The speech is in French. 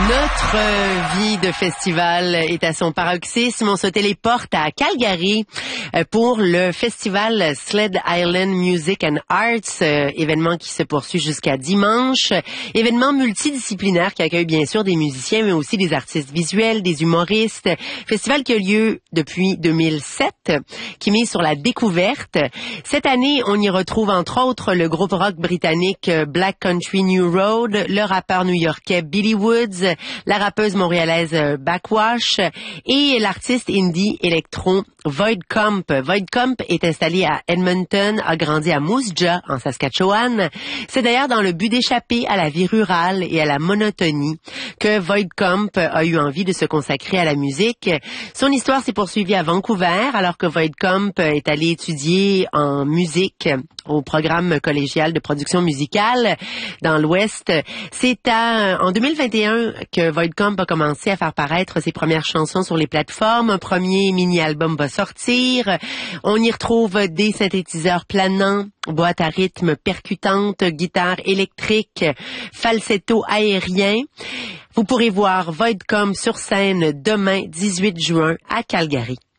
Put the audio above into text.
Notre vie de festival est à son paroxysme. On se téléporte à Calgary pour le festival Sled Island Music and Arts, événement qui se poursuit jusqu'à dimanche. Événement multidisciplinaire qui accueille bien sûr des musiciens, mais aussi des artistes visuels, des humoristes. Festival qui a lieu depuis 2007, qui mise sur la découverte. Cette année, on y retrouve entre autres le groupe rock britannique Black Country New Road, le rappeur new-yorkais Billy Woods, la rappeuse montréalaise Backwash et l'artiste indie électro Void Comp. Void Comp est installé à Edmonton, a grandi à Moose Jaw, en Saskatchewan. C'est d'ailleurs dans le but d'échapper à la vie rurale et à la monotonie que Void Comp a eu envie de se consacrer à la musique. Son histoire s'est poursuivie à Vancouver, alors que Void Comp est allé étudier en musique au programme collégial de production musicale dans l'Ouest. C'est en 2021 que Void Comp a commencé à faire paraître ses premières chansons sur les plateformes. Un premier mini-album va sortir. On y retrouve des synthétiseurs planants, boîtes à rythme percutantes, guitare électrique, falsetto aérien. Vous pourrez voir Void Comp sur scène demain, 18 juin, à Calgary.